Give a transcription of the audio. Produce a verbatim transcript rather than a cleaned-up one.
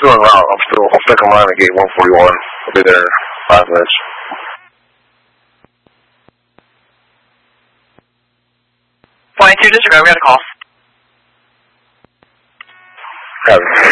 still en route. I'm still I'm stuck in line at gate one forty-one. I'll be there in five minutes. twenty-two, disregard. We got a call. Got it.